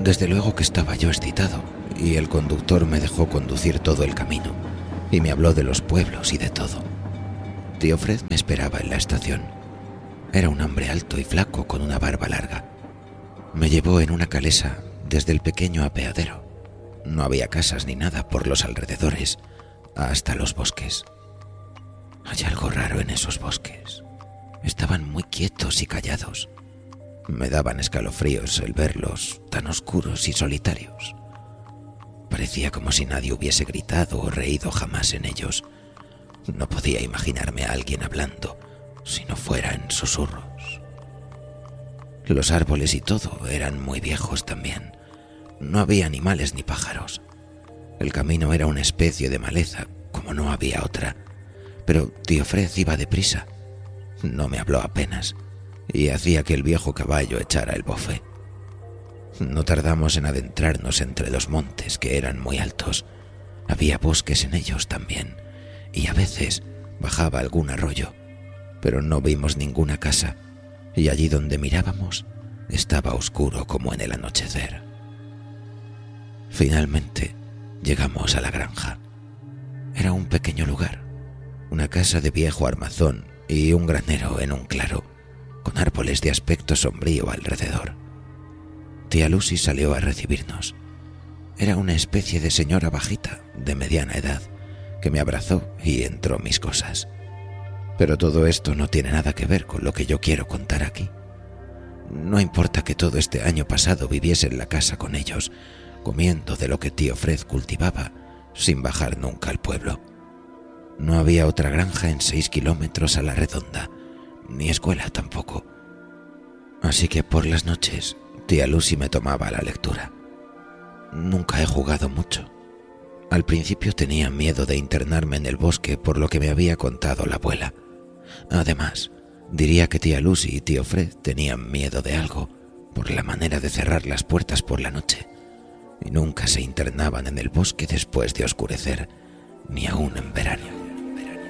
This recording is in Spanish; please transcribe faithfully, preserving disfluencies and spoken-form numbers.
Desde luego que estaba yo excitado, y el conductor me dejó conducir todo el camino, y me habló de los pueblos y de todo. Tío Fred me esperaba en la estación. Era un hombre alto y flaco con una barba larga. Me llevó en una calesa desde el pequeño apeadero. No había casas ni nada por los alrededores, hasta los bosques. Hay algo raro en esos bosques. Estaban muy quietos y callados. Me daban escalofríos el verlos tan oscuros y solitarios. Parecía como si nadie hubiese gritado o reído jamás en ellos. No podía imaginarme a alguien hablando si no fuera en susurros. Los árboles y todo eran muy viejos también. No había animales ni pájaros. El camino era una especie de maleza, como no había otra. Pero tío Fred iba deprisa. No me habló apenas, y hacía que el viejo caballo echara el bofe. No tardamos en adentrarnos entre los montes, que eran muy altos. Había bosques en ellos también, y a veces bajaba algún arroyo, pero no vimos ninguna casa, y allí donde mirábamos estaba oscuro como en el anochecer. Finalmente llegamos a la granja. Era un pequeño lugar, una casa de viejo armazón y un granero en un claro, con árboles de aspecto sombrío alrededor. Tía Lucy salió a recibirnos. Era una especie de señora bajita, de mediana edad, que me abrazó y entró mis cosas. Pero todo esto no tiene nada que ver con lo que yo quiero contar aquí. No importa que todo este año pasado viviese en la casa con ellos, comiendo de lo que tío Fred cultivaba, sin bajar nunca al pueblo. No había otra granja en seis kilómetros a la redonda, ni escuela tampoco. Así que por las noches, tía Lucy me tomaba la lectura. Nunca he jugado mucho. Al principio tenía miedo de internarme en el bosque por lo que me había contado la abuela. Además, diría que tía Lucy y tío Fred tenían miedo de algo por la manera de cerrar las puertas por la noche, y nunca se internaban en el bosque después de oscurecer, ni aún en verano.